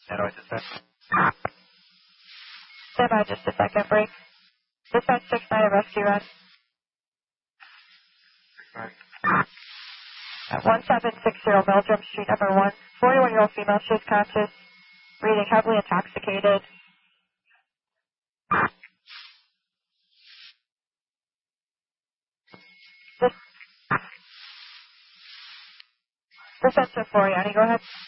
Anyway, dispatch. Stand by just a second, break. Dispatch 6-9 rescue run. At 1760 Meldrum Street, number 1. 41-year-old female, she is conscious, breathing heavily intoxicated. Dispatch 4, Yanni, go ahead.